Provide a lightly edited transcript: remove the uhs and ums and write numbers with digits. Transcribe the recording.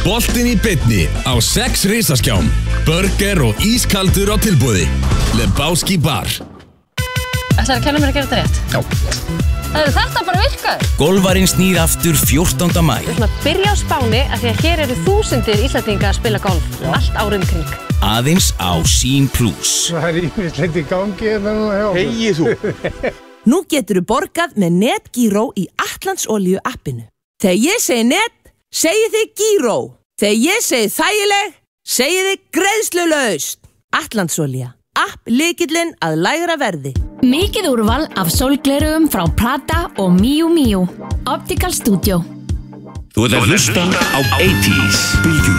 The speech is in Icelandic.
Boltinn í beinni á 6 risaskjám. Burger og ískaldur á tilboði. Lebowski Bar. Ætlarðu að kenna mér að gera þetta rétt? Já. Þetta bara virkaði. Golfarinn snýr aftur 14. maí. Við ætlum að byrja á Spáni af því að hér eru þúsundir Íslendinga að spila golf allt árið kring. Aðeins á Sýn Plus. Það ýmislegt í gangi núna hjá. Heyið þú. Nú geturðu borgað með NetGiro í Atlandsolíu appinu. Þegar ég segi net, segið þið Giro. Þegar ég segi þægileg, segið þið greiðslulaust. Atlandsolía, app lykillinn að lægra verði. Mikið úrval af sólglerugum frá Prada og Miu Miu. Optical Studio. Þú ert að hlusta á 80s Bylgjuna.